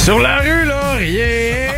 Sur la rue Laurier!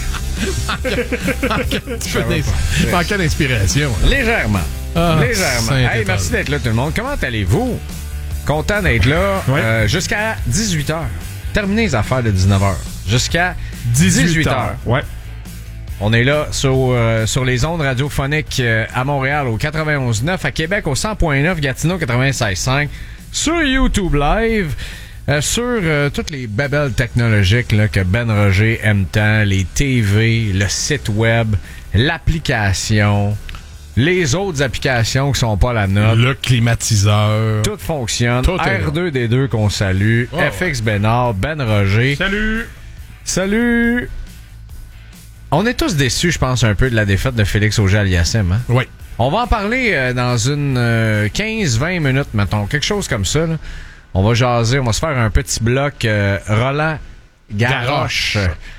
Manquait d'inspiration. Légèrement. Légèrement. Hey, merci d'être là, tout le monde. Comment allez-vous? Content d'être là jusqu'à 18h. Terminez les affaires de 19h. Jusqu'à 18h. Ouais. On est là sur les ondes radiophoniques à Montréal au 91.9, à Québec au 100.9, Gatineau 96.5, sur YouTube Live, sur toutes les babelles technologiques là, que Ben Roger aime tant, les TV, le site web, l'application, les autres applications qui sont pas la nôtre. Le climatiseur. Tout fonctionne. Tout R2D2 qu'on salue. Oh. FX Bénard, Ben Roger. Salut! Salut! On est tous déçus, je pense, un peu de la défaite de Félix Auger-Aliassime. Hein? Oui. On va en parler dans une 15-20 minutes, mettons. Quelque chose comme ça. Là. On va jaser, on va se faire un petit bloc Roland Garrosh.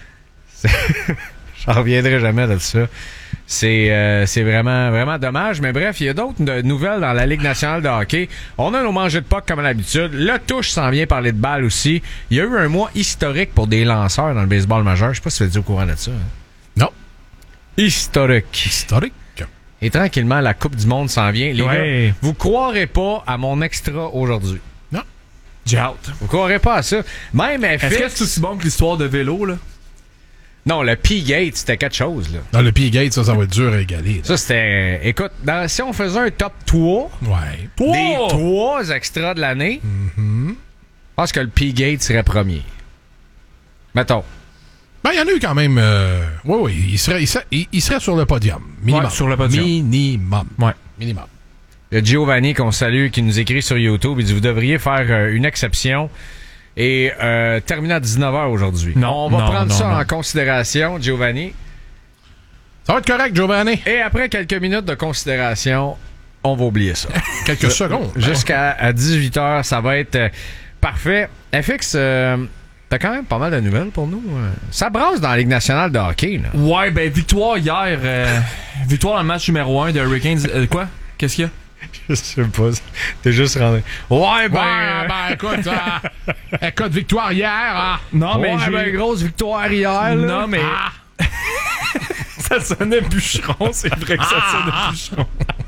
J'en reviendrai jamais de ça. C'est vraiment, vraiment dommage. Mais bref, il y a d'autres nouvelles dans la Ligue nationale de hockey. On a nos mangées de puck comme à l'habitude. Le touche s'en vient parler de balles aussi. Il y a eu un mois historique pour des lanceurs dans le baseball majeur. Je sais pas si tu es au courant de ça. Hein? Non. Historique. Et tranquillement, la Coupe du Monde s'en vient. Les gars, vous croirez pas à mon extra aujourd'hui. Non. J'ai hâte. Vous croirez pas à ça. Même FX... Est-ce que c'est aussi bon que l'histoire de vélo, là? Non, le P-Gate, c'était quelque chose, là. Dans le P-Gate, ça va être dur à égaler. Là. Ça, c'était... Écoute, si on faisait un top 3... Ouais. Des 3 extras de l'année, je pense que le P-Gate serait premier. Mettons. Ben, il y en a eu quand même... oui, il serait sur le podium. Minimum. Ouais, sur le podium. Minimum. Ouais. Minimum. Il y a Giovanni qu'on salue, qui nous écrit sur YouTube. Il dit, vous devriez faire une exception et terminer à 19h aujourd'hui. Non, on va non, prendre non, ça non. en considération, Giovanni. Ça va être correct, Giovanni. Et après quelques minutes de considération, on va oublier ça. Quelques secondes. Jusqu'à 18h, ça va être parfait. FX, t'as quand même pas mal de nouvelles pour nous. Ça brasse dans la Ligue nationale de hockey. Là. Ouais, ben victoire hier. Victoire dans le match numéro 1 de Hurricanes. Quoi? Qu'est-ce qu'il y a? Je sais pas. T'es juste rendu. Ouais, Écoute, écoute, victoire hier. Hein? Non, mais grosse victoire hier. Là. Non, mais... ça sonnait bûcheron. C'est vrai que ça sonnait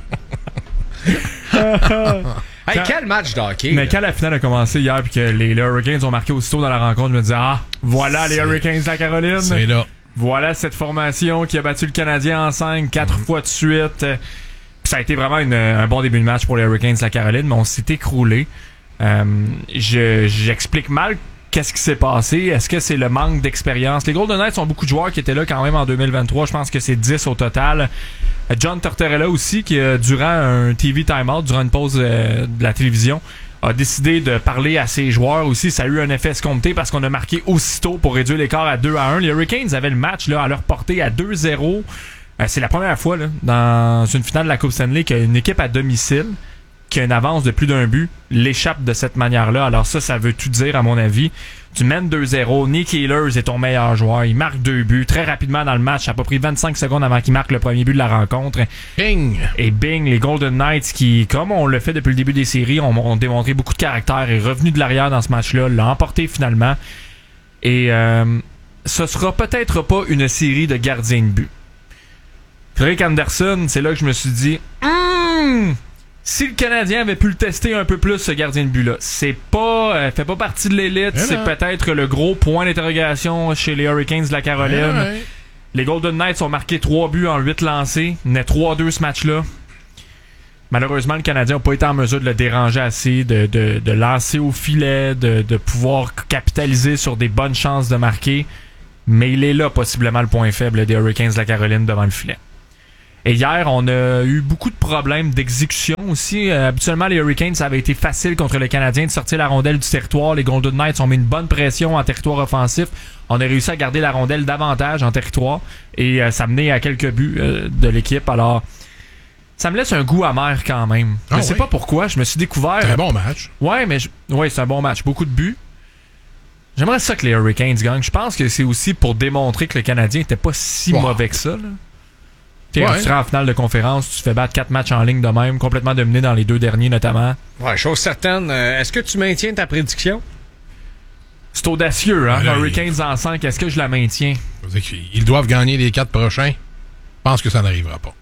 bûcheron. Hey, quel match de hockey. Mais là. quand la finale a commencé hier puis que les Hurricanes ont marqué aussitôt dans la rencontre, je me disais, voilà les Hurricanes de la Caroline. C'est là. Voilà cette formation qui a battu le Canadien en 5 4 fois de suite. Puis ça a été vraiment un bon début de match pour les Hurricanes de la Caroline, mais on s'est écroulé. J'explique mal qu'est-ce qui s'est passé. Est-ce que c'est le manque d'expérience? Les Golden Knights ont beaucoup de joueurs qui étaient là quand même en 2023. Je pense que c'est 10 au total. John Tortorella aussi, qui durant un TV timeout, durant une pause de la télévision, a décidé de parler à ses joueurs aussi. Ça a eu un effet escompté parce qu'on a marqué aussitôt pour réduire l'écart à 2-1. Les Hurricanes avaient le match là, à leur portée à 2-0. C'est la première fois là, dans une finale de la Coupe Stanley qu'une équipe à domicile qui a une avance de plus d'un but l'échappe de cette manière-là. Alors ça veut tout dire à mon avis. Tu mènes 2-0, Nick Ehlers est ton meilleur joueur, il marque 2 buts très rapidement dans le match, ça a pas pris 25 secondes avant qu'il marque le premier but de la rencontre. Bing! Et bing, les Golden Knights qui, comme on le fait depuis le début des séries, ont démontré beaucoup de caractère et revenu de l'arrière dans ce match-là, l'ont emporté finalement. Et ce sera peut-être pas une série de gardiens de but. Frédéric Anderson, c'est là que je me suis dit si le Canadien avait pu le tester un peu plus, ce gardien de but-là, c'est pas fait pas partie de l'élite, c'est peut-être le gros point d'interrogation chez les Hurricanes de la Caroline. Les Golden Knights ont marqué 3 buts en 8 lancés, il y en a 3-2 ce match-là. Malheureusement, le Canadien n'a pas été en mesure de le déranger assez, de lancer au filet, de pouvoir capitaliser sur des bonnes chances de marquer. Mais il est là possiblement le point faible des Hurricanes de la Caroline devant le filet. Et hier, on a eu beaucoup de problèmes d'exécution aussi. Habituellement, les Hurricanes, ça avait été facile contre le Canadien de sortir la rondelle du territoire. Les Golden Knights ont mis une bonne pression en territoire offensif. On a réussi à garder la rondelle davantage en territoire et ça menait à quelques buts de l'équipe. Alors, ça me laisse un goût amer quand même. Je sais pas pourquoi. Je me suis découvert... C'est un bon match. Ouais, c'est un bon match. Beaucoup de buts. J'aimerais ça que les Hurricanes gagnent. Je pense que c'est aussi pour démontrer que le Canadien était pas si mauvais que ça, là. Quand tu seras en finale de conférence, tu fais battre 4 matchs en ligne de même, complètement dominé dans les 2 derniers notamment. Ouais, chose certaine. Est-ce que tu maintiens ta prédiction? C'est audacieux, hein? Là, Hurricanes en 5, est-ce que je la maintiens? Ils doivent gagner les 4 prochains. Je pense que ça n'arrivera pas.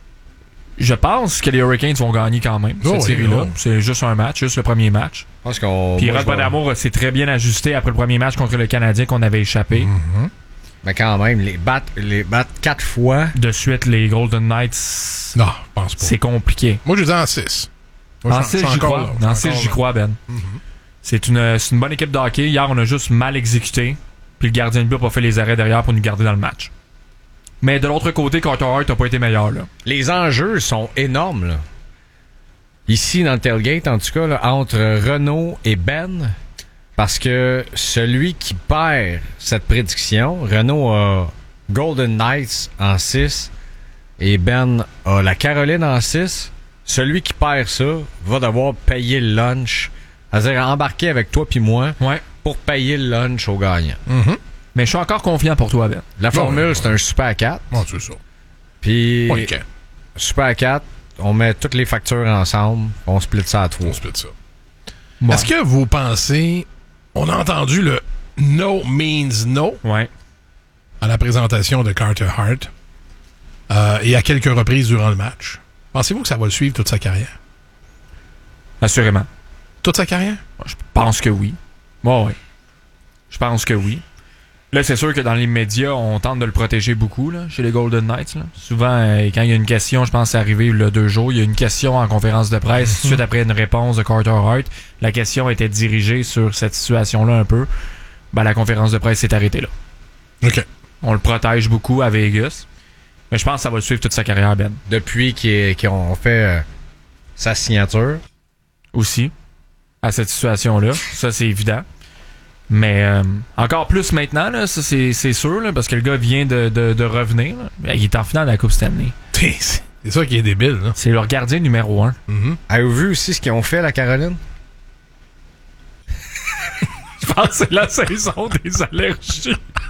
Je pense que les Hurricanes vont gagner quand même, cette série-là. C'est juste un match, juste le premier match. Je pense qu'on... Puis Rod Brind'Amour s'est très bien ajusté après le premier match contre le Canadien qu'on avait échappé. Mm-hmm. Mais quand même, les battre 4 fois... De suite, les Golden Knights... Non, je pense pas. C'est compliqué. Moi, je dis en 6. En 6, j'y crois. En 6, j'y crois, Ben. Mm-hmm. C'est une bonne équipe de hockey. Hier, on a juste mal exécuté. Puis le gardien de but n'a pas fait les arrêts derrière pour nous garder dans le match. Mais de l'autre côté, Carter Hart n'a pas été meilleur. Là. Les enjeux sont énormes. Là. Ici, dans le tailgate, en tout cas, là, entre Renaud et Ben, parce que celui qui perd cette prédiction, Renaud a Golden Knights en 6 et Ben a la Caroline en 6. Celui qui perd ça va devoir payer le lunch, c'est-à-dire embarquer avec toi puis moi pour payer le lunch au gagnant. Mm-hmm. Mais je suis encore confiant pour toi, Ben. La formule, c'est un super à 4. Bon, c'est ça. Puis, super à 4, on met toutes les factures ensemble, on split ça à 3. On split ça. Bon. Est-ce que vous pensez... On a entendu le « no means no » à la présentation de Carter Hart et à quelques reprises durant le match. Pensez-vous que ça va le suivre toute sa carrière? Assurément. Toute sa carrière? Je pense que oui. Oui. Je pense que oui. Là, c'est sûr que dans les médias, on tente de le protéger beaucoup là, chez les Golden Knights. Là. Souvent, quand il y a une question, je pense que c'est arrivé il y a 2 jours, il y a une question en conférence de presse, suite après une réponse de Carter Hart. La question était dirigée sur cette situation-là un peu. Ben, la conférence de presse s'est arrêtée là. OK. On le protège beaucoup à Vegas. Mais je pense que ça va le suivre toute sa carrière, Ben. Depuis qu'ils ont fait sa signature. Aussi, à cette situation-là. Ça, c'est évident. Mais encore plus maintenant, là, ça c'est sûr, là, parce que le gars vient de revenir. Là. Il est en finale de la Coupe Stanley. C'est ça qui est débile. Là. C'est leur gardien numéro 1. Mm-hmm. Avez-vous vu aussi ce qu'ils ont fait, la Caroline? Je pense que c'est la saison des allergies.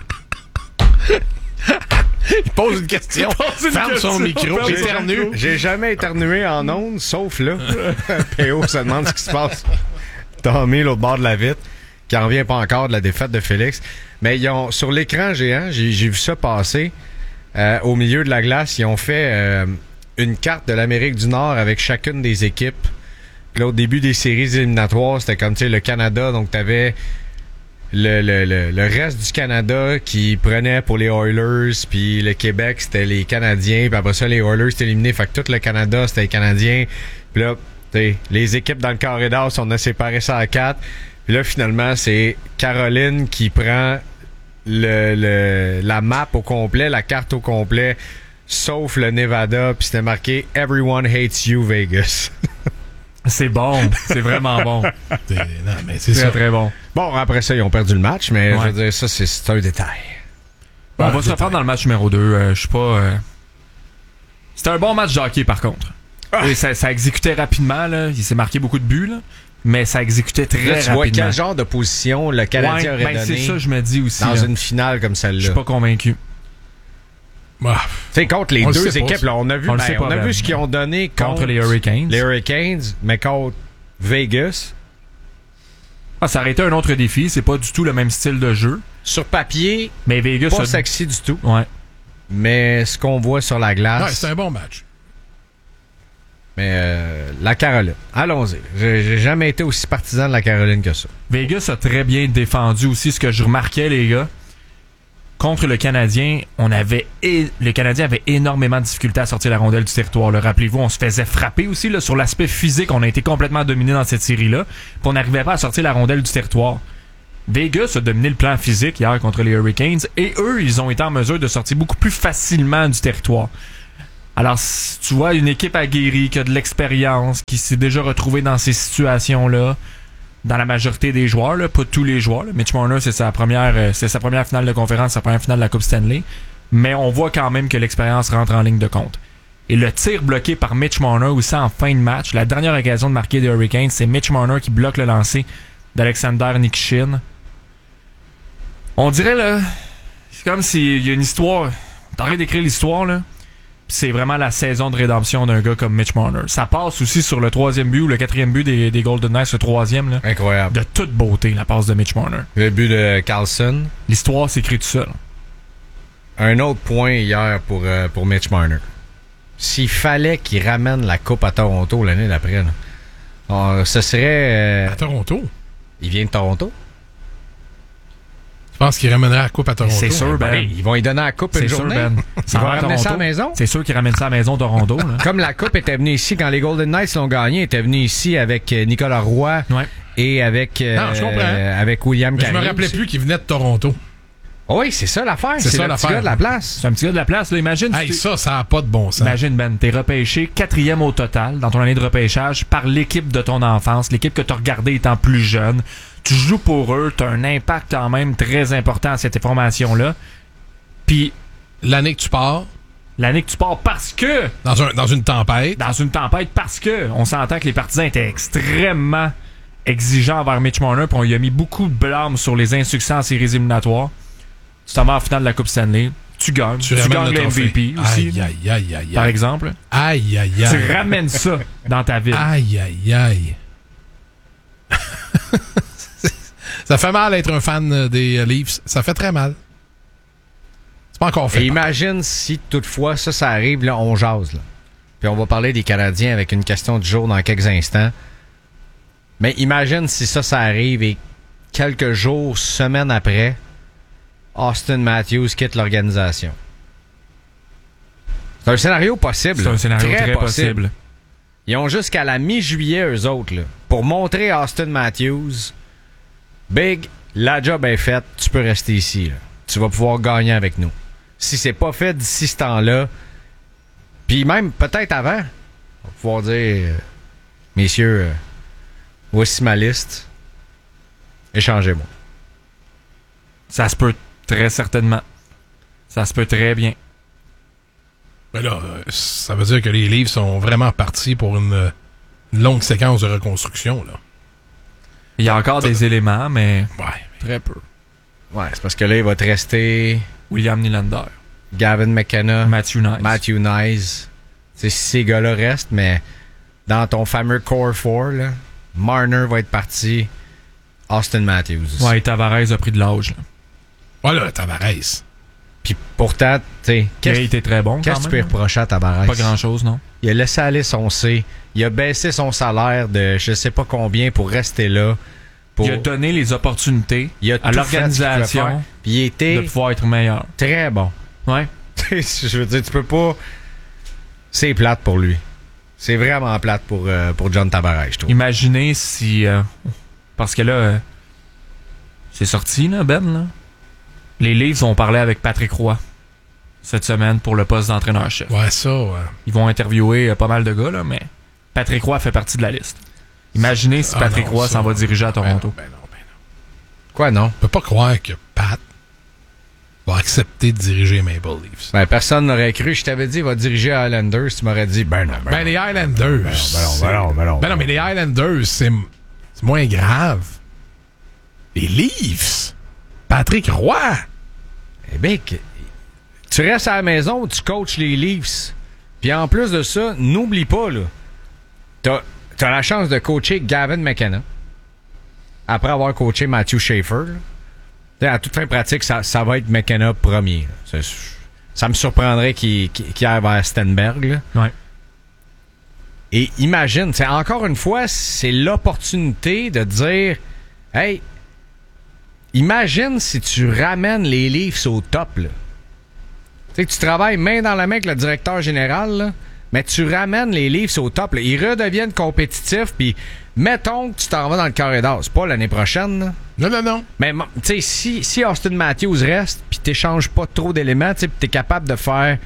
Il pose une question. Ferme son micro. Éternue. J'ai jamais éternué en ondes, sauf là. PO se demande ce qui se passe. Tommy, l'autre bord de la vitre, qui en revient pas encore de la défaite de Félix. Mais ils ont, sur l'écran géant, j'ai vu ça passer, au milieu de la glace, ils ont fait une carte de l'Amérique du Nord avec chacune des équipes. Puis là, au début des séries éliminatoires, c'était comme, tu sais, le Canada, donc t'avais le reste du Canada qui prenait pour les Oilers, puis le Québec, c'était les Canadiens, puis après ça, les Oilers étaient éliminés, fait que tout le Canada, c'était les Canadiens. Puis là, t'sais, les équipes dans le carré d'as, on a séparé ça à 4. Puis là, finalement, c'est Caroline qui prend la map au complet, la carte au complet, sauf le Nevada, puis c'était marqué « Everyone hates you, Vegas ». C'est bon. C'est vraiment bon. Non, mais c'est très, ça. très bon. Bon, après ça, ils ont perdu le match, mais je veux dire, ça, c'est un détail. On va se reprendre dans le match numéro 2. Je suis pas... C'était un bon match de hockey, par contre. Et ça exécutait rapidement. Là. Il s'est marqué beaucoup de buts, là. Mais ça exécutait très rapidement. Tu vois quel genre de position le Canadien aurait donné c'est ça, je me dis aussi. Dans une finale comme celle-là. Je suis pas convaincu. Tu sais, contre les deux équipes, là, on a vu, on a vu ce qu'ils ont donné contre les Hurricanes. Les Hurricanes, mais contre Vegas. Ça aurait été un autre défi. C'est pas du tout le même style de jeu. Sur papier, mais Vegas pas sexy du tout. Ouais. Mais ce qu'on voit sur la glace... Ouais, c'est un bon match. Mais la Caroline, allons-y. J'ai jamais été aussi partisan de la Caroline que ça. Vegas a très bien défendu aussi, ce que je remarquais, les gars. Contre le Canadien, le Canadien avait énormément de difficultés à sortir la rondelle du territoire. Rappelez-vous, on se faisait frapper aussi là, sur l'aspect physique. On a été complètement dominé dans cette série-là. Puis on n'arrivait pas à sortir la rondelle du territoire. Vegas a dominé le plan physique hier contre les Hurricanes. Et eux, ils ont été en mesure de sortir beaucoup plus facilement du territoire. Alors, tu vois une équipe aguerrie qui a de l'expérience, qui s'est déjà retrouvée dans ces situations-là, dans la majorité des joueurs, là, pas tous les joueurs. Là. Mitch Marner, c'est sa première finale de conférence, sa première finale de la Coupe Stanley. Mais on voit quand même que l'expérience rentre en ligne de compte. Et le tir bloqué par Mitch Marner aussi en fin de match, la dernière occasion de marquer des Hurricanes, c'est Mitch Marner qui bloque le lancer d'Alexander Nikishin. On dirait, là, c'est comme s'il y a une histoire. T'arrêtes d'écrire l'histoire, là. c'est vraiment la saison de rédemption d'un gars comme Mitch Marner. Ça passe aussi sur le 3e but ou le 4e but des Golden Knights, le 3e. Là. Incroyable. De toute beauté, la passe de Mitch Marner. Le but de Carlson. L'histoire s'écrit tout seul. Un autre point hier pour Mitch Marner. S'il fallait qu'il ramène la coupe à Toronto l'année d'après, ce serait... À Toronto? Il vient de Toronto? Je pense qu'il ramènerait la coupe à Toronto. C'est sûr, Ben. Ils vont lui donner la coupe une journée. Ben. Ils vont ramener ça à la maison. C'est sûr qu'il ramène ça à la maison de Rondo. Là. Comme la coupe était venue ici, quand les Golden Knights l'ont gagné, était venue ici avec Nicolas Roy et avec, avec William Carrier. Je me rappelais plus qu'il venait de Toronto. Oui, c'est ça l'affaire. C'est ça le petit gars de la place. C'est un petit gars de la place. Là. Imagine. Hey, ça n'a pas de bon sens. Imagine, Ben, t'es repêché 4e au total dans ton année de repêchage par l'équipe de ton enfance, l'équipe que t'as regardée étant plus jeune. Tu joues pour eux, t'as un impact quand même très important à cette formation-là. Puis l'année que tu pars parce que... Dans une tempête. Dans une tempête parce que on s'entend que les partisans étaient extrêmement exigeants envers Mitch Marner, puis on lui a mis beaucoup de blâme sur les insuccès en séries éliminatoires. Tu t'en vas en finale de la Coupe Stanley, tu gagnes. Tu gagnes le MVP aussi. Aïe. Par exemple. Aïe. Tu ramènes ça dans ta ville. Aïe. Ça fait mal être un fan des Leafs. Ça fait très mal. C'est pas encore fait. Et imagine si toutefois ça arrive, là, on jase. Là. Puis on va parler des Canadiens avec une question du jour dans quelques instants. Mais imagine si ça arrive et quelques jours, semaines après, Austin Matthews quitte l'organisation. C'est un scénario possible. C'est un scénario très possible. Ils ont jusqu'à la mi-juillet, eux autres, là, pour montrer à Austin Matthews, Big, la job est faite, tu peux rester ici. Là. Tu vas pouvoir gagner avec nous. Si c'est pas fait d'ici ce temps-là, puis même peut-être avant, on va pouvoir dire, messieurs, voici ma liste, échangez-moi. Ça se peut très certainement. Ça se peut très bien. Mais là, ça veut dire que les Leafs sont vraiment partis pour une longue séquence de reconstruction, là. Il y a encore des éléments, mais très peu. Ouais, c'est parce que là, il va te rester William Nylander, Gavin McKenna, Matthew Knies. Si ces gars-là restent, mais dans ton fameux Core 4, là, Marner va être parti, Austin Matthews. Ouais, et Tavares a pris de l'âge. Voilà, Tavares. Puis pourtant, tu sais, il a été très bon. Qu'est-ce que tu peux reprocher à Tavares? Pas grand-chose, non. Il a laissé aller son C. Il a baissé son salaire de je sais pas combien pour rester là. Il a donné les opportunités à l'organisation puis il était de pouvoir être meilleur. Très bon. Ouais. Je veux dire, tu peux pas... C'est plate pour lui. C'est vraiment plate pour John Tavares, je trouve. Imaginez si... parce que là... c'est sorti, là, Ben, là. Les Leafs ont parlé avec Patrick Roy cette semaine pour le poste d'entraîneur-chef. Ouais, ça, ouais. Ils vont interviewer pas mal de gars, là, mais Patrick Roy fait partie de la liste. Imaginez si Patrick Roy s'en va diriger à Toronto. Ben non. Quoi, non? On peut pas croire que Pat va accepter de diriger Maple Leafs. Ben, personne n'aurait cru. Je t'avais dit, il va diriger Islanders. Tu m'aurais dit, ben non. Les Islanders. Ben non, mais les Islanders, c'est moins grave. Les Leafs. Patrick Roy. Eh bien, tu restes à la maison, tu coaches les Leafs. Puis en plus de ça, n'oublie pas, là, t'as la chance de coacher Gavin McKenna après avoir coaché Matthew Schaefer. À toute fin pratique, ça va être McKenna premier. Ça me surprendrait qu'il aille vers Stenberg. Là. Ouais. Et imagine, encore une fois, c'est l'opportunité de dire, hey, imagine si tu ramènes les Leafs au top. Là. Tu travailles main dans la main avec le directeur général, là, mais tu ramènes les Leafs au top. Là. Ils redeviennent compétitifs, puis mettons que tu t'en vas dans le corridor. C'est pas l'année prochaine. Là. Non. Mais tu sais, si Austin Matthews reste, puis t'échanges pas trop d'éléments, puis t'es capable de faire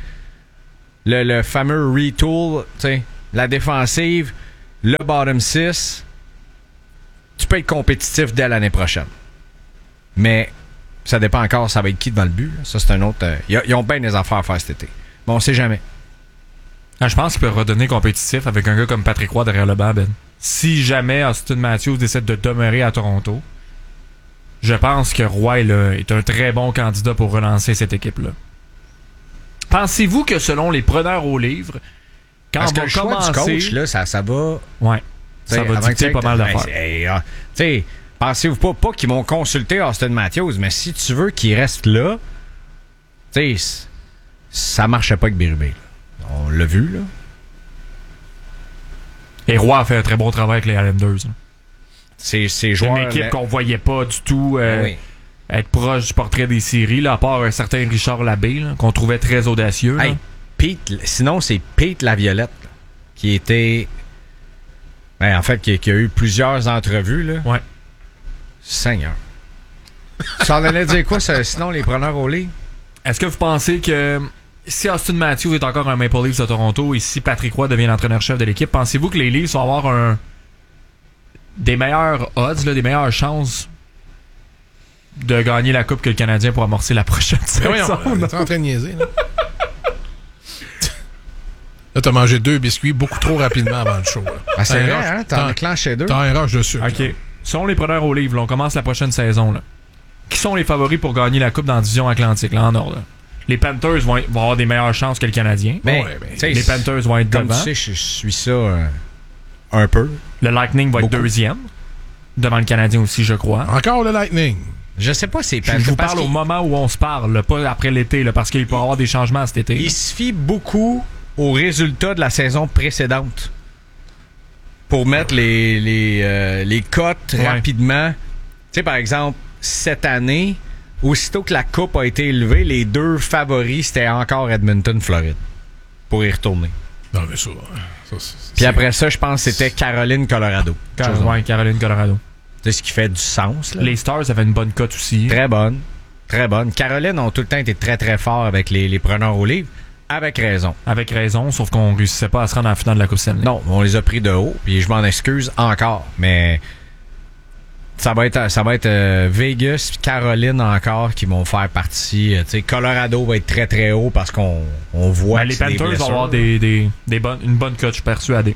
le fameux retool, la défensive, le bottom 6, tu peux être compétitif dès l'année prochaine. Mais ça dépend encore, ça va être qui devant le but. Là. Ça, c'est un autre... Ils ont bien des affaires à faire cet été. Mais on sait jamais. Je pense qu'il peut redonner compétitif avec un gars comme Patrick Roy derrière le banc, Ben. Si jamais Austin Matthews décide de demeurer à Toronto, je pense que Roy là, est un très bon candidat pour relancer cette équipe-là. Pensez-vous que selon les preneurs au livre, quand parce on que va le choix commencer... du coach, là, ça va... Ouais, ça va dicter pas mal d'affaires. Tu sais, pensez-vous pas qu'ils vont consulter Austin Matthews, mais si tu veux qu'il reste là, tu sais, ça marchait pas avec Berube. On l'a vu, là. Et Roy a fait un très bon travail avec les Islanders. C'est joueurs... une équipe qu'on voyait pas du tout être proche du portrait des séries, là, à part un certain Richard Labbé, là, qu'on trouvait très audacieux. Là. Hey, sinon, c'est Pete Laviolette, là, qui était... en fait, qui a eu plusieurs entrevues. Là. Ouais. Seigneur. Ça en allait dire quoi, ça, sinon, les preneurs au lit? Est-ce que vous pensez que si Austin Matthews est encore un Maple Leafs de Toronto et si Patrick Roy devient l'entraîneur-chef de l'équipe, pensez-vous que les Leafs vont avoir des meilleurs odds, là, des meilleures chances de gagner la Coupe que le Canadien pour amorcer la prochaine saison? T'es en train de niaiser, là. Là, t'as mangé 2 biscuits beaucoup trop rapidement avant le show. C'est vrai, hein? T'en enclenché 2. T'as un rush de sucre. OK. Selon les preneurs au livre, là, on commence la prochaine saison. Là. Qui sont les favoris pour gagner la Coupe dans la division Atlantique, là, en ordre? Là? Les Panthers vont avoir des meilleures chances que le Canadien. Les Panthers vont être comme devant. Tu sais, je suis ça un peu. Le Lightning va être deuxième. Devant le Canadien aussi, je crois. Encore le Lightning. Je sais pas, c'est Je vous parle au moment où on se parle, là, pas après l'été, là, parce qu'il peut y avoir des changements cet été. Il se fie beaucoup aux résultats de la saison précédente pour mettre les cotes rapidement. Tu sais, par exemple, cette année, aussitôt que la coupe a été élevée, les 2 favoris, c'était encore Edmonton, Floride, pour y retourner. Non, mais ça puis après ça, je pense que c'était Caroline, Colorado. Caroline, Colorado. C'est ce qui fait du sens. Là. Les Stars avaient une bonne cote aussi. Très bonne. Très bonne. Caroline ont tout le temps été très, très forts avec les preneurs au livre. Avec raison. Avec raison, sauf qu'on réussissait pas à se rendre en finale de la Coupe Stanley. Non, on les a pris de haut, puis je m'en excuse encore. Mais ça va être Vegas, Caroline encore qui vont faire partie. Colorado va être très, très haut parce qu'on voit les Panthers vont avoir une bonne cote, je suis persuadé.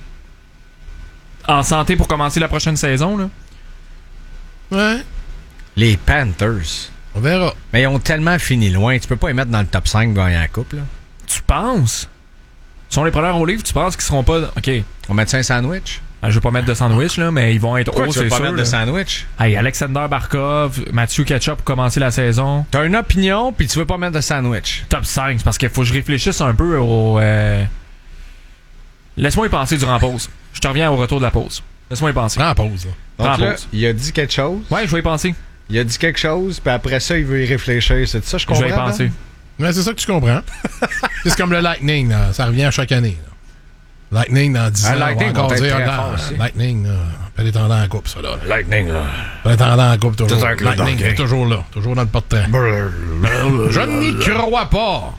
En santé pour commencer la prochaine saison, là? Ouais. Les Panthers. On verra. Mais ils ont tellement fini loin. Tu peux pas les mettre dans le top 5 gagner la coupe, là. Tu penses? Ils sont les preneurs au livre, tu penses qu'ils seront pas... OK. On va mettre ça un sandwich? Je veux pas mettre de sandwich, là, mais ils vont être hauts, c'est sûr. Tu veux pas mettre de sandwich? Hey, Alexander Barkov, Mathieu Ketchup pour commencer la saison. T'as une opinion, puis tu veux pas mettre de sandwich. Top 5, c'est parce qu'il faut que je réfléchisse un peu au... Laisse-moi y penser durant la pause. Je te reviens au retour de la pause. Laisse-moi y penser. Prends la pause, là. Donc là, il a dit quelque chose. Ouais, je vais y penser. Il a dit quelque chose, puis après ça, il veut y réfléchir. C'est ça, je comprends. Je vais y penser. Mais c'est ça que tu comprends. C'est comme le Lightning, là. Ça revient à chaque année. Là. Lightning, dans 10 ans, Lightning, on va encore dire, Lightning, là, elle est en dans la coupe, ça, là. Lightning, là. Elle est en dans la coupe, toujours. Lightning est toujours là, toujours dans le portrait. Je n'y crois pas.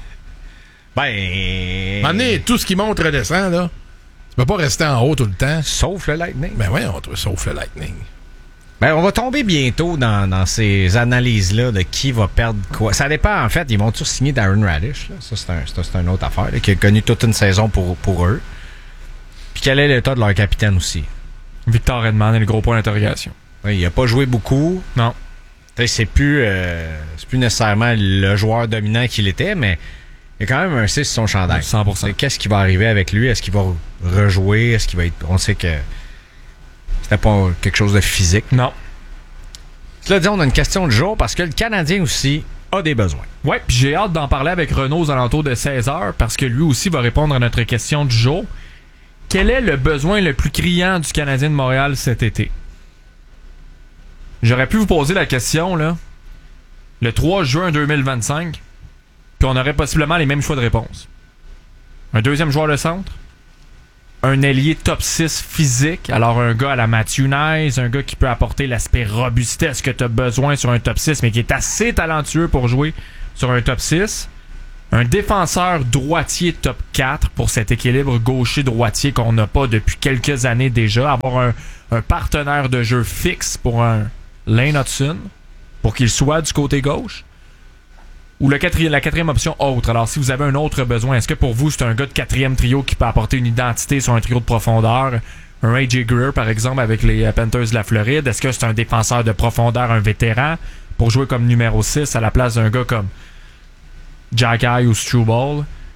Ben... tout ce qui monte redescend, là. Tu peux pas rester en haut tout le temps. Sauf le Lightning. Ben ouais, sauf le Lightning. Ben, on va tomber bientôt dans ces analyses-là de qui va perdre quoi. Ça dépend, en fait. Ils vont tous signer Darren Radish. Là. Ça, c'est une autre affaire. Là, qui a connu toute une saison pour eux. Puis quel est l'état de leur capitaine aussi? Victor Edman est le gros point d'interrogation. Oui, il a pas joué beaucoup. Non. C'est plus nécessairement le joueur dominant qu'il était, mais il y a quand même un 6 sur son chandail. 100%. Qu'est-ce qui va arriver avec lui? Est-ce qu'il va rejouer? Est-ce qu'il va être... On sait que c'était pas quelque chose de physique. Non. Cela dit, on a une question de jour parce que le Canadien aussi a des besoins. Ouais, puis j'ai hâte d'en parler avec Renaud aux alentours de 16h parce que lui aussi va répondre à notre question du jour. Quel est le besoin le plus criant du Canadien de Montréal cet été? J'aurais pu vous poser la question, là, le 3 juin 2025, puis on aurait possiblement les mêmes choix de réponse. Un deuxième joueur de centre, un ailier top 6 physique, alors un gars à la Matthew Nice, un gars qui peut apporter l'aspect robustesse que tu as besoin sur un top 6, mais qui est assez talentueux pour jouer sur un top 6. Un défenseur droitier top 4 pour cet équilibre gaucher-droitier qu'on n'a pas depuis quelques années déjà. Avoir un partenaire de jeu fixe pour un Lane Hudson, pour qu'il soit du côté gauche. Ou la quatrième option autre. Alors, si vous avez un autre besoin, est-ce que pour vous, c'est un gars de quatrième trio qui peut apporter une identité sur un trio de profondeur? Un AJ Greer, par exemple, avec les Panthers de la Floride. Est-ce que c'est un défenseur de profondeur, un vétéran, pour jouer comme numéro 6 à la place d'un gars comme Jack Eye ou Struble?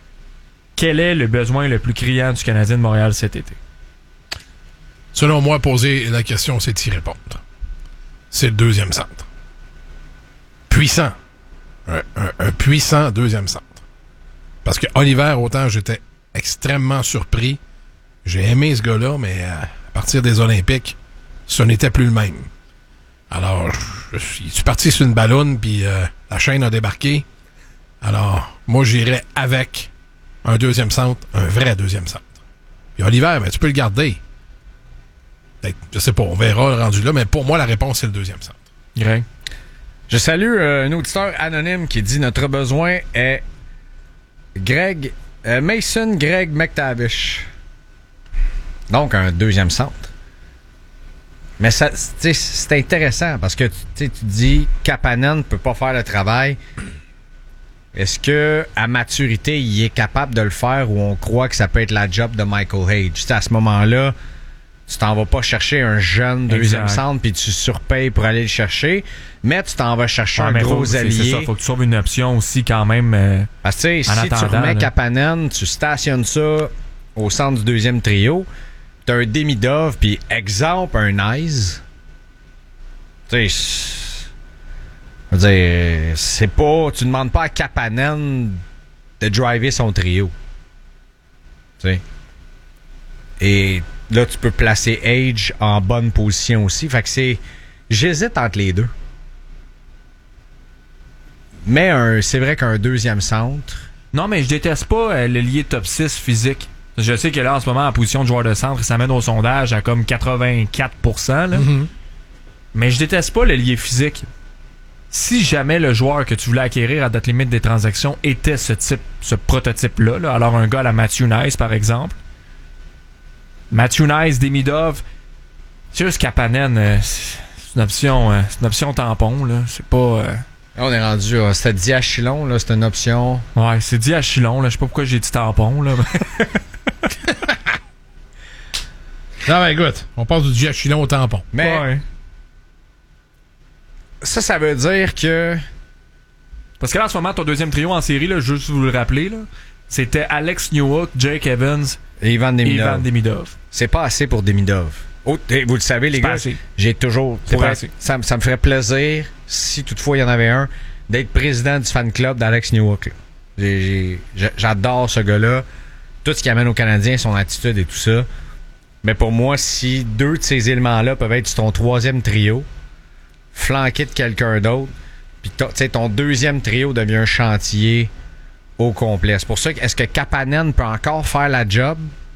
quel est le besoin le plus criant du Canadien de Montréal cet été? Selon moi, poser la question, c'est y répondre. C'est le deuxième centre. Puissant. Un puissant deuxième centre. Parce que Oliver, autant j'étais extrêmement surpris. J'ai aimé ce gars-là, mais à partir des Olympiques, ce n'était plus le même. Alors, je suis parti sur une balloune, puis la chaîne a débarqué. Alors, moi, j'irais avec un deuxième centre, un vrai deuxième centre. Puis Oliver, ben, tu peux le garder. Peut-être, je sais pas, on verra rendu là, mais pour moi, la réponse, c'est le deuxième centre. Greg. Je salue un auditeur anonyme qui dit notre besoin est Mason Greg McTavish. Donc, un deuxième centre. Mais ça, c'est intéressant parce que tu dis Kapanen ne peut pas faire le travail. Est-ce que à maturité, il est capable de le faire ou on croit que ça peut être la job de Michael Hage? À ce moment-là, tu t'en vas pas chercher un jeune deuxième centre puis tu surpayes pour aller le chercher, mais tu t'en vas chercher un gros allié. C'est ça, faut que tu trouves une option aussi quand même. Parce que si tu remets Kapanen, tu stationnes ça au centre du deuxième trio, t'as un Demidov puis exemple un Nice. Tu sais, je veux dire, c'est pas, tu demandes pas à Kapanen de driver son trio. Tu sais. Et là, tu peux placer Age en bonne position aussi. Fait que j'hésite entre les deux. Mais c'est vrai qu'un deuxième centre. Non, mais je déteste pas le lié top 6 physique. Je sais que là, en ce moment, en position de joueur de centre, il s'amène au sondage à comme 84%. Là. Mm-hmm. Mais je déteste pas le lié physique. Si jamais le joueur que tu voulais acquérir à date limite des transactions était ce prototype-là, là, alors un gars à la Matthew Nice, par exemple. Matthew Nice, Demidov, c'est juste Kapanen, c'est une option tampon, là. C'est pas... Là, on est rendu à... C'était Diachylon, là, c'est une option... Ouais, c'est Diachylon, là. Je sais pas pourquoi j'ai dit tampon, là. Non, ben écoute, on passe du Diachylon au tampon. Mais... Ouais. Ça veut dire que... Parce que là, en ce moment, ton deuxième trio en série, là, juste vous le rappeler, là, c'était Alex Newhook, Jake Evans et Ivan Demidov. C'est pas assez pour Demidov. Oh, vous le savez, les gars, j'ai toujours... Ça me ferait plaisir, si toutefois il y en avait un, d'être président du fan club d'Alex Newhook. J'adore ce gars-là. Tout ce qui amène aux Canadiens, son attitude et tout ça. Mais pour moi, si deux de ces éléments-là peuvent être sur ton troisième trio, flanqué de quelqu'un d'autre, puis ton deuxième trio devient un chantier au complet. C'est pour ça que est-ce que Kapanen peut encore faire la job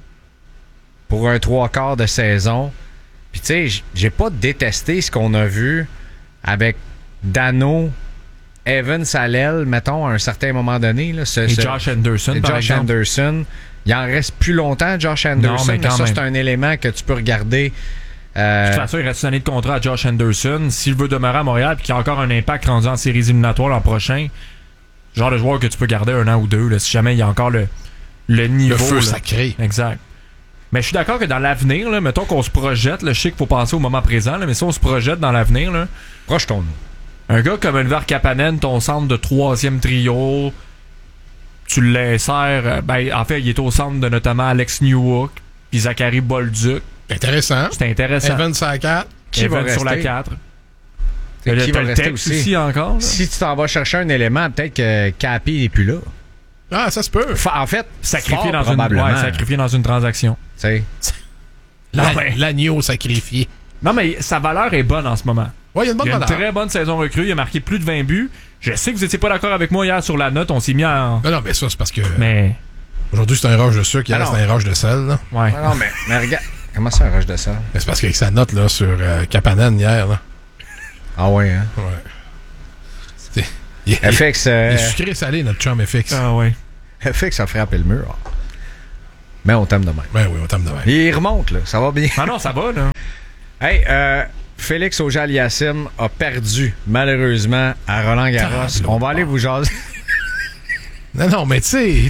pour un 3/4 de saison? Puis tu sais, j'ai pas détesté ce qu'on a vu avec Dano, Evans à l'aile, mettons, à un certain moment donné. Là, Josh Anderson, par exemple. Anderson. Il en reste plus longtemps, Josh Anderson. Non, mais ça, c'est un élément que tu peux regarder. De toute façon, il reste une année de contrat à Josh Anderson. S'il veut demeurer à Montréal et qu'il a encore un impact rendu en séries éliminatoires l'an prochain, genre de joueur que tu peux garder un an ou deux, là, si jamais il y a encore le niveau. Le feu là. Sacré. Exact. Mais je suis d'accord que dans l'avenir, là, mettons qu'on se projette, là, je sais qu'il faut penser au moment présent, là, mais si on se projette dans l'avenir, là, projetons-nous. Un gars comme Oliver Kapanen, ton centre de troisième trio, tu l'insères, en fait, il est au centre de notamment Alex Newhook puis Zachary Bolduc. Intéressant. C'est intéressant. Evans sur la 4. Qui va rester? Sur la 4. Qui va rester aussi encore? Là. Si tu t'en vas chercher un élément, peut-être que Capi n'est plus là. Ah, ça se peut. En fait, sacrifié dans une transaction. L'agneau sacrifié. Non, mais sa valeur est bonne en ce moment. Ouais, il y a une bonne valeur. Une très bonne saison recrue. Il a marqué plus de 20 buts. Je sais que vous n'étiez pas d'accord avec moi hier sur la note. On s'est mis en... Non, mais ça, c'est parce que... Mais... Aujourd'hui, c'est un roche de sucre. Hier, c'est un roche de sel. Là. Ouais. Non, mais regarde... Comment ça, un roche de sel? C'est parce qu'avec sa note là, sur Kapanen hier... Là. Ah ouais, hein? Ouais. FX... Il est sucré salé, notre chum FX. Ah ouais. FX a frappé le mur. Mais on t'aime de même. Ben oui, on t'aime de même. Il remonte, là. Ça va bien. Ah non, ça va, là. Hey, Félix Auger-Aliassime a perdu, malheureusement, à Roland-Garros. On va aller vous jaser. Non, mais tu sais, il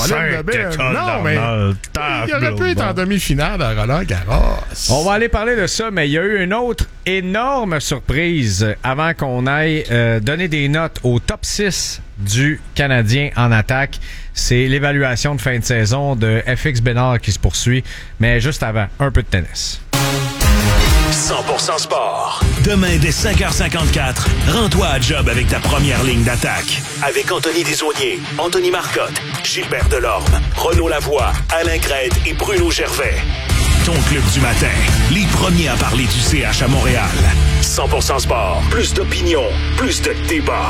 aurait pu être en demi-finale à Roland-Garros. On va aller parler de ça, mais il y a eu une autre énorme surprise avant qu'on aille donner des notes au top 6 du Canadien en attaque. C'est l'évaluation de fin de saison de FX Bénard qui se poursuit, mais juste avant, un peu de tennis. 100% sport. Demain, dès 5h54, rends-toi à job avec ta première ligne d'attaque. Avec Anthony Desaulniers, Anthony Marcotte, Gilbert Delorme, Renaud Lavoie, Alain Crête et Bruno Gervais. Ton club du matin. Les premiers à parler du CH à Montréal. 100% sport. Plus d'opinion. Plus de débat.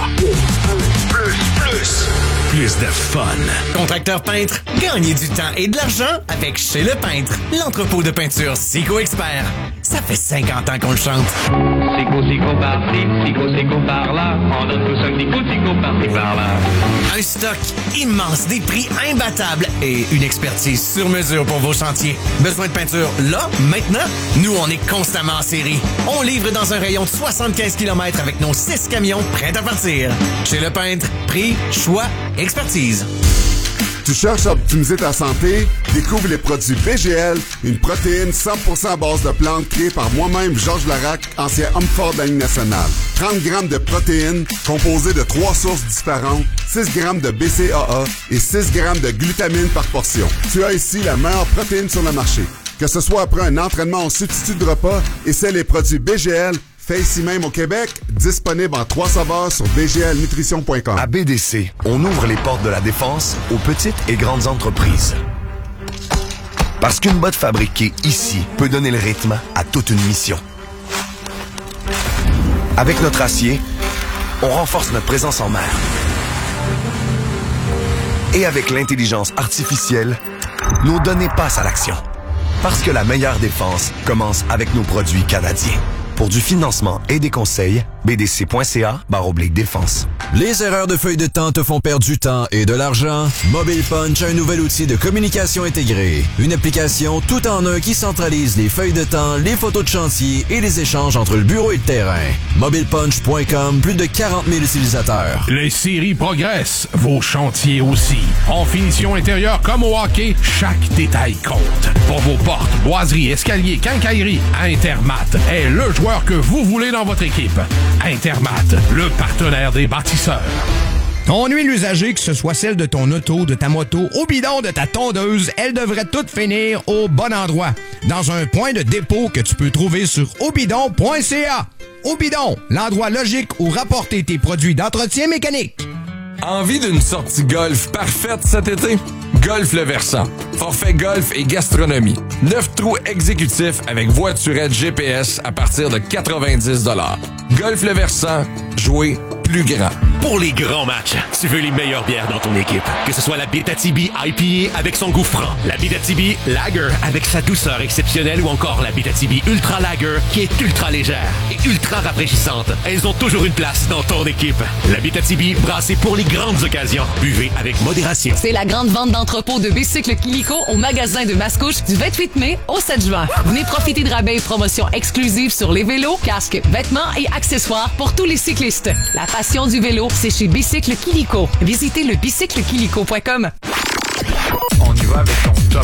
Plus de fun. Contracteur peintre, gagnez du temps et de l'argent avec Chez Le Peintre, l'entrepôt de peinture Sico Expert. Ça fait 50 ans qu'on le chante. Sico par-ci, Sico par-là. On donne tout ça, Sico par-ci, par-là. Un stock immense, des prix imbattables et une expertise sur mesure pour vos chantiers. Besoin de peinture là, maintenant? Nous, on est constamment en série. On livre dans un rayon de 75 km avec nos 6 camions prêts à partir. Chez Le Peintre, prix, choix, expertise. Tu cherches à optimiser ta santé? Découvre les produits BGL, une protéine 100% à base de plantes créée par moi-même, Georges Larac, ancien homme fort de la Ligue nationale. 30 grammes de protéines composées de 3 sources différentes, 6 grammes de BCAA et 6 grammes de glutamine par portion. Tu as ici la meilleure protéine sur le marché. Que ce soit après un entraînement en substitut de repas, essaie les produits BGL, fait ici même au Québec, disponible en 3 saveurs sur bglnutrition.com. À BDC, on ouvre les portes de la défense aux petites et grandes entreprises. Parce qu'une botte fabriquée ici peut donner le rythme à toute une mission. Avec notre acier, on renforce notre présence en mer. Et avec l'intelligence artificielle, nos données passent à l'action. Parce que la meilleure défense commence avec nos produits canadiens. Pour du financement et des conseils, bdc.ca/défense. Les erreurs de feuille de temps te font perdre du temps et de l'argent? Mobile Punch a un nouvel outil de communication intégrée. Une application tout en un qui centralise les feuilles de temps, les photos de chantier et les échanges entre le bureau et le terrain. MobilePunch.com, plus de 40 000 utilisateurs. Les séries progressent, vos chantiers aussi. En finition intérieure comme au hockey, chaque détail compte. Pour vos portes, boiseries, escaliers, quincailleries, Intermat est le joueur que vous voulez dans votre équipe. Intermat, le partenaire des bâtisseurs. Ton huile usagée, que ce soit celle de ton auto, de ta moto, au bidon de ta tondeuse, elle devrait toutes finir au bon endroit. Dans un point de dépôt que tu peux trouver sur obidon.ca. Obidon, l'endroit logique où rapporter tes produits d'entretien mécanique. Envie d'une sortie golf parfaite cet été? Golf Le Versant. Forfait golf et gastronomie. 9 trous exécutifs avec voiturette GPS à partir de 90 $. Golf Le Versant. Jouer plus grand. Pour les grands matchs, tu veux les meilleures bières dans ton équipe. Que ce soit la Bétatibi IPA avec son goût franc, la Bétatibi Lager avec sa douceur exceptionnelle ou encore la Bétatibi Ultra Lager qui est ultra légère et ultra rafraîchissante. Elles ont toujours une place dans ton équipe. La Bétatibi, brassée pour les grandes occasions. Buvez avec modération. C'est la grande vente d'entrepôt de bicycles Kilico au magasin de Mascouche du 28 mai au 7 juin. Venez profiter de rabais et promotions exclusives sur les vélos, casques, vêtements et accessoires pour tous les cyclistes. La passion du vélo, c'est chez Bicycle Kilico. Visitez le bicyclekilico.com. On y va avec ton top.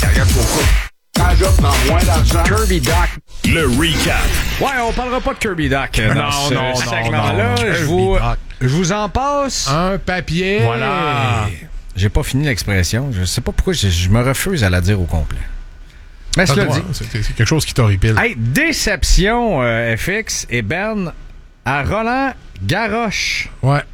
Rajoute dans moins d'argent. Kirby Doc. Le recap. Ouais, on parlera pas de Kirby Doc dans ce segment-là. Non. Je vous en passe. Un papier. Voilà. J'ai pas fini l'expression. Je sais pas pourquoi je me refuse à la dire au complet. Mais cela dit. C'est quelque chose qui t'horripile. Hey, déception FX et Ben à Roland Garros. Ouais.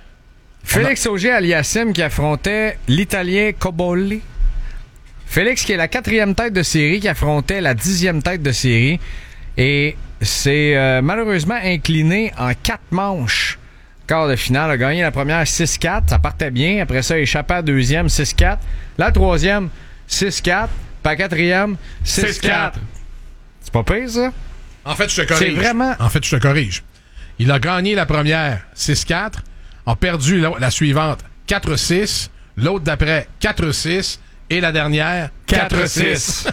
Félix Auger-Aliassime qui affrontait l'Italien Cobolli. Félix qui est la 4e tête de série qui affrontait la 10e tête de série. Et c'est malheureusement incliné en 4 manches. Quart de finale, a gagné la première 6-4. Ça partait bien. Après ça, échappé à la deuxième 6-4. La troisième 6-4. Puis la quatrième 6-4. C'est pas pire, ça? En fait, je te corrige. C'est vraiment... En fait, je te corrige. Il a gagné la première 6-4, a perdu la suivante 4-6, l'autre d'après 4-6 et la dernière 4-6.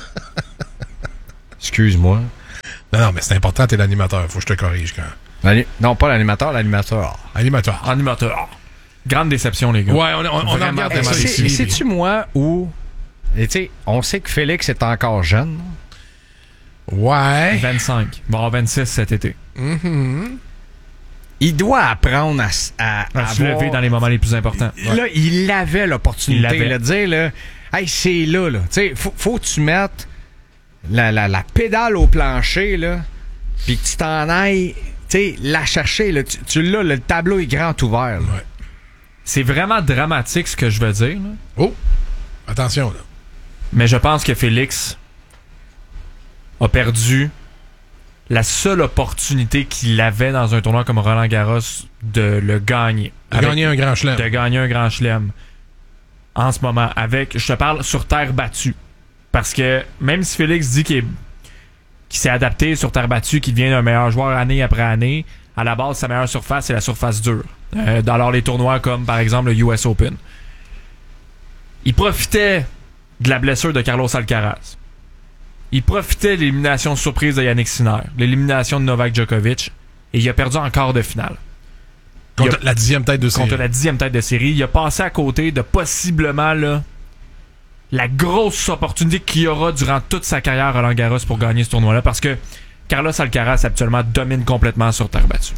Excuse-moi. Non, mais c'est important, t'es l'animateur. Faut que je te corrige quand même. Non, pas l'animateur, l'animateur. Animateur. Grande déception, les gars. Ouais, on en regarde ça ici. Sais-tu moi où... Tu sais, on sait que Félix est encore jeune. Ouais. 25. Il va avoir 26 cet été. Il doit apprendre à se lever dans les moments les plus importants. Là, il avait l'opportunité de dire, là, hey, c'est là. Tu sais, faut que tu mettes la pédale au plancher, là, puis que tu t'en ailles, tu sais, la chercher. Là, tu l'as, le tableau est grand ouvert. Là. Ouais. C'est vraiment dramatique ce que je veux dire. Là. Oh! Attention, là. Mais je pense que Félix a perdu la seule opportunité qu'il avait dans un tournoi comme Roland-Garros de le gagner. De gagner un grand chelem. De gagner un grand chelem. En ce moment, je te parle sur terre battue. Parce que même si Félix dit qu'il s'est adapté sur terre battue, qu'il devient un meilleur joueur année après année, à la base, sa meilleure surface, c'est la surface dure. Dans les tournois comme, par exemple, le US Open. Il profitait de la blessure de Carlos Alcaraz. Il profitait de l'élimination surprise de Yannick Sinner, l'élimination de Novak Djokovic, et il a perdu en quart de finale. Contre la 10e tête de série. Contre la 10e tête de série. Il a passé à côté de possiblement la grosse opportunité qu'il aura durant toute sa carrière à Roland-Garros pour gagner ce tournoi-là, parce que Carlos Alcaraz habituellement domine complètement sur terre battue.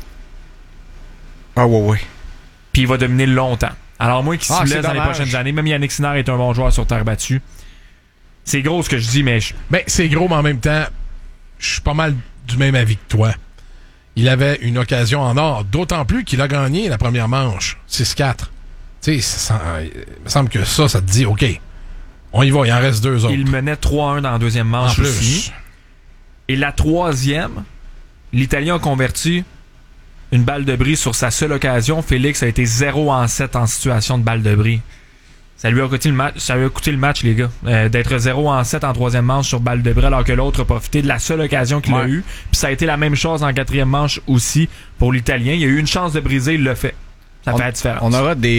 Ah ouais. Puis il va dominer longtemps. Alors moi qui se blesse dans les prochaines années, même Yannick Sinner est un bon joueur sur terre battue. C'est gros ce que je dis, mais... c'est gros, mais en même temps, je suis pas mal du même avis que toi. Il avait une occasion en or, d'autant plus qu'il a gagné la première manche, 6-4. Tu sais, il me semble que ça te dit, OK, on y va, il en reste 2 autres. Il menait 3-1 dans la deuxième manche aussi. Et la troisième, l'Italien a converti une balle de bris sur sa seule occasion. Félix a été 0-7 en situation de balle de bris. Ça lui a coûté le match, les gars. D'être 0-7 en troisième manche sur balle de bris, alors que l'autre a profité de la seule occasion qu'il a eue. Puis ça a été la même chose en quatrième manche aussi pour l'Italien. Il a eu une chance de briser, il l'a fait. Ça fait la différence. On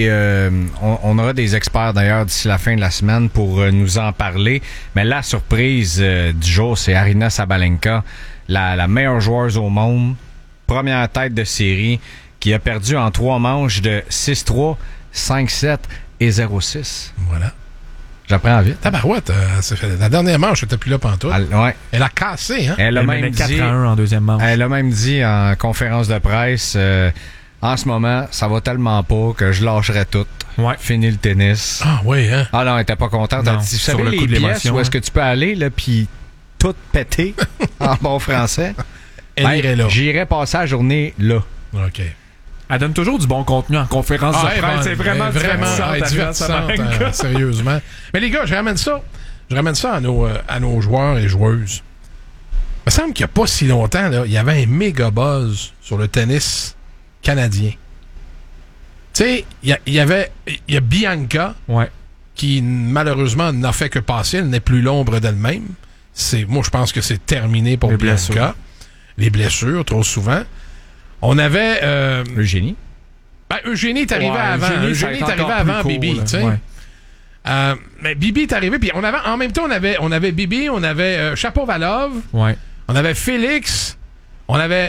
aura des experts d'ailleurs d'ici la fin de la semaine pour nous en parler. Mais la surprise du jour, c'est Aryna Sabalenka, la meilleure joueuse au monde, première tête de série, qui a perdu en 3 manches de 6-3, 5-7 et 0-6. Voilà. J'apprends vite. Tabarouette, la dernière manche, elle n'était plus là pantoute. Elle a cassé, hein? Elle a même dit 4-1 en deuxième manche. Elle a même dit en conférence de presse, en ce moment, ça va tellement pas que je lâcherai tout. Fini le tennis. Ah oui, hein? Ah non, elle était pas contente. Elle dit, vous savez les pièces où est-ce que tu peux aller, là, puis tout péter en bon français? Elle irait là. J'irais passer la journée là. OK. Elle donne toujours du bon contenu en conférence de presse. C'est vraiment divertissant. Sérieusement. Mais les gars, je ramène ça à nos joueurs et joueuses. Il me semble qu'il n'y a pas si longtemps, là, il y avait un méga buzz sur le tennis canadien. Tu sais, il y a Bianca qui malheureusement n'a fait que passer. Elle n'est plus l'ombre d'elle-même. Moi, je pense que c'est terminé pour Bianca. Les blessures, trop souvent. On avait... Eugénie. Eugénie est arrivée avant. Eugénie est arrivée avant Bibi, tu sais. Mais Bibi est arrivé, puis en même temps, on avait Bibi, on avait Shapovalov, on avait Félix, on avait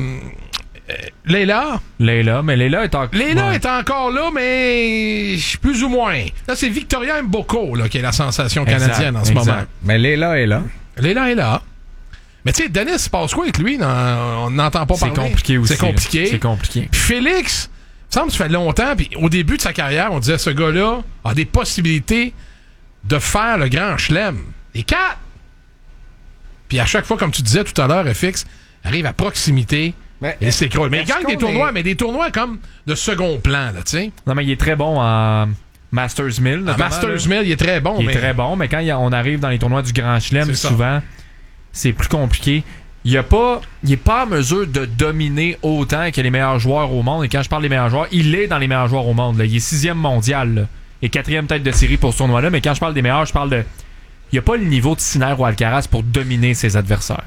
Leila. Mais Leila est encore... est encore là, mais plus ou moins. Là, c'est Victoria Mboko qui est la sensation canadienne en ce moment. Mais Leila est là. Leila est là. Mais tu sais, Denis, il se passe quoi avec lui? On n'entend pas parler. C'est compliqué aussi. C'est compliqué. Puis Félix, il me semble que ça fait longtemps, puis au début de sa carrière, on disait ce gars-là a des possibilités de faire le grand chelem. Les 4! Puis à chaque fois, comme tu disais tout à l'heure, FX arrive à proximité et s'écroule. Mais il gagne des tournois, mais des tournois comme de second plan, là, tu sais. Non, mais il est très bon en Masters 1000. Masters 1000, il est très bon. Il est très bon, mais quand on arrive dans les tournois du grand chelem, souvent... c'est plus compliqué. Il est pas en mesure de dominer autant que les meilleurs joueurs au monde. Et quand je parle des meilleurs joueurs, il est dans les meilleurs joueurs au monde. Là. Il est 6e mondial là, et 4e tête de série pour ce tournoi-là. Mais quand je parle des meilleurs, je parle de... Il n'y a pas le niveau de Sinner ou Alcaraz pour dominer ses adversaires.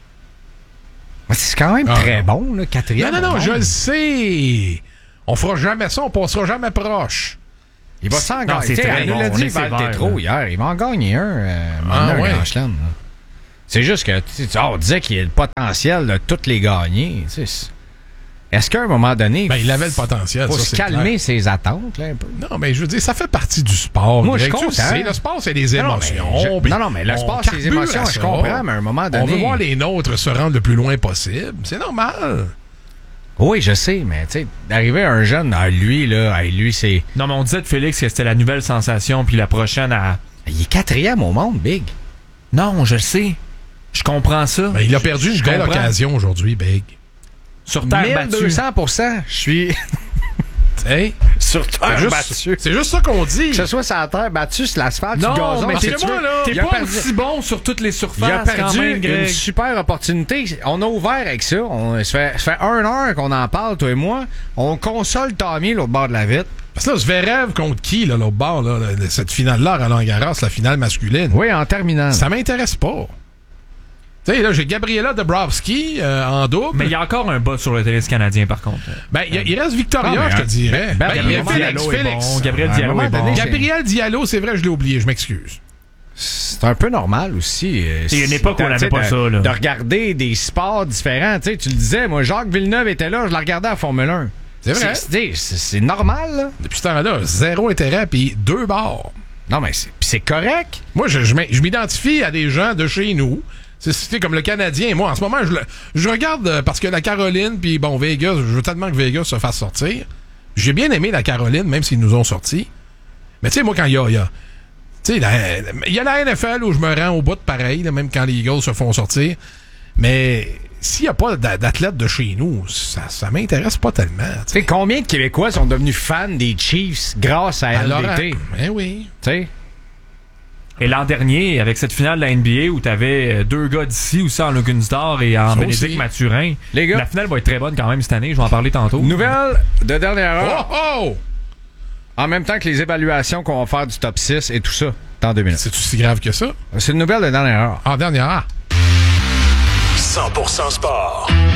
C'est quand même très bon, là, 4e. Non, je le sais. On fera jamais ça, on passera jamais proche. Il va s'en gagner. Il l'a dit, Tétro hier. Il va en gagner un Grand Chelem. C'est juste que on disait qu'il y a le potentiel de toutes les gagner. est-ce qu'à un moment donné... Ben, il avait le potentiel, faut ça, se c'est calmer clair. ses attentes, là, un peu. Non, mais je veux dire, ça fait partie du sport. Moi, je Greg. comprends. Tu sais, le sport, c'est des émotions. Non, mais le sport, c'est des émotions, je comprends, mais à un moment donné... On veut voir les nôtres se rendre le plus loin possible. C'est normal. Oui, je sais, mais tu sais, d'arriver à un jeune, lui, c'est... Non, mais on disait de Félix que c'était la nouvelle sensation, puis la prochaine à... Il est 4e au monde, Big. Non, je le sais. Je comprends ça. Ben, il a perdu une belle occasion aujourd'hui, Big. Sur terre 1200%. Je suis... Hey, sur terre battue. C'est juste ça qu'on dit. Que ce soit sur la terre battue, sur l'asphalte, sur le gazon. Non, mais t'es pas aussi bon sur toutes les surfaces. Il a perdu quand même, Greg. une super opportunité. On a ouvert avec ça. Ça fait 1 heure qu'on en parle, toi et moi. On console Tommy l'autre bord de la vitre. Parce que là, Zverev contre qui, là, l'autre bord, là, cette finale-là, à Roland-Garros, la finale masculine? Oui, en terminant. Ça m'intéresse pas. Tu sais, là, j'ai Gabriela Dabrowski en double. Mais il y a encore un bas sur le tennis canadien, par contre. Ben, il reste Victoria, je te dirais. Gabriel Diallo est bon. Gabriel Diallo est bon. Gabriel Diallo, c'est vrai, je l'ai oublié, je m'excuse. C'est un peu normal aussi. Il y a une époque où on n'avait pas ça, là. De regarder des sports différents. Tu sais, tu le disais, moi, Jacques Villeneuve était là, je la regardais à la Formule 1. C'est vrai. C'est normal, là. Depuis ce temps-là, 0 intérêt, puis 2 barres. Non, mais c'est correct. Moi, je m'identifie à des gens de chez nous. C'est comme le Canadien. Moi, en ce moment, je regarde parce que la Caroline, puis bon, Vegas, je veux tellement que Vegas se fasse sortir. J'ai bien aimé la Caroline, même s'ils nous ont sortis. Mais tu sais, moi, quand il y a la NFL où je me rends au bout de pareil, là, même quand les Eagles se font sortir. Mais s'il n'y a pas d'athlètes de chez nous, ça m'intéresse pas tellement. Tu sais, combien de Québécois sont devenus fans des Chiefs grâce à LDT? Ben oui. Tu sais? Et l'an dernier, avec cette finale de la NBA où t'avais 2 gars d'ici, aussi en Lugunsdor et en Bénédicte Mathurin, les gars, la finale va être très bonne quand même cette année, je vais en parler tantôt. Nouvelle de dernière heure. Oh! En même temps que les évaluations qu'on va faire du top 6 et tout ça, dans 2 minutes. C'est-tu si grave que ça? C'est une nouvelle de dernière heure. En dernière heure. 100% sport.